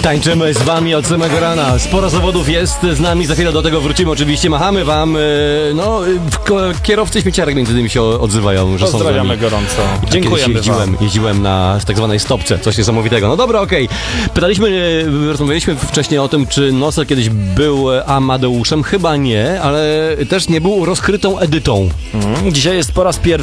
Tańczymy z wami od samego rana. Sporo zawodów jest z nami, za chwilę do tego wrócimy. Oczywiście machamy wam, kierowcy śmieciarek między innymi się odzywają, że pozdrawiamy są gorąco. Dziękujemy wam. Jeździłem na tak zwanej stopce, coś niesamowitego. No dobra, okej. Rozmawialiśmy wcześniej o tym, czy Nosel kiedyś był Amadeuszem. Chyba nie, ale też nie był rozkrytą Edytą. Dzisiaj jest po raz pierwszy